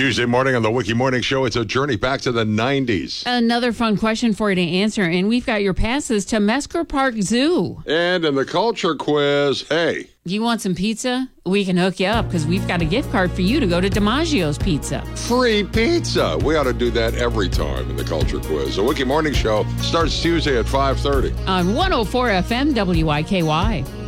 Tuesday morning on the Wiki Morning Show, it's a journey back to the 90s. Another fun question for you to answer, and we've got your passes to Mesker Park Zoo. And in the culture quiz, hey. You want some pizza? We can hook you up because we've got a gift card for you to go to DiMaggio's Pizza. Free pizza. We ought to do that every time in the culture quiz. The Wiki Morning Show starts Tuesday at 5:30. On 104 FM WIKY.